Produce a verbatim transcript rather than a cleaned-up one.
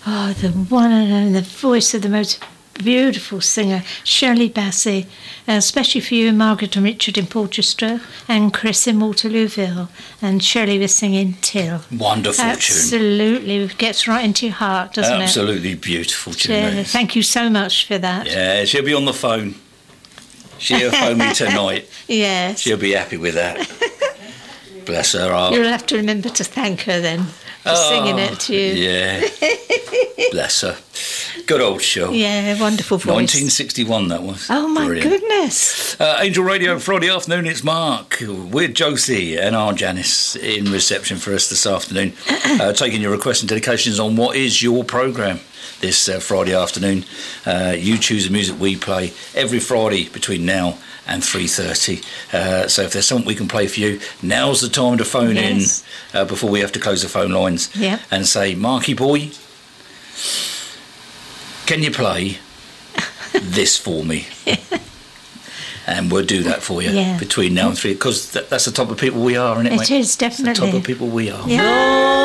Oh, the one and only, the voice of the most beautiful singer, Shirley Bassey, uh, especially for you, Margaret and Richard in Porchester, and Chris in Waterlooville. And Shirley was singing Till. Wonderful Absolutely. tune. Absolutely. Gets right into your heart, doesn't Absolutely it? Absolutely beautiful tune. Yeah, thank you so much for that. Yeah, she'll be on the phone. She'll phone me tonight. Yes. She'll be happy with that. Bless her heart. You'll have to remember to thank her then for oh, singing it to you. Yeah. Bless her. Good old show. Yeah, wonderful voice. nineteen sixty-one that was. Oh my Brilliant. goodness. Uh, Angel Radio Friday afternoon, it's Mark with Josie and our Janice in reception for us this afternoon, uh, taking your requests and dedications on what is your programme this uh, Friday afternoon. Uh, you choose the music we play every Friday between now and three thirty. Uh, so if there's something we can play for you, now's the time to phone yes. in uh, before we have to close the phone lines yep. and say, Marky boy, can you play this for me? And we'll do that for you yeah. between now and three, because that, that's the type of people we are, isn't it? It mate? is, definitely. It's the type of people we are. Yeah.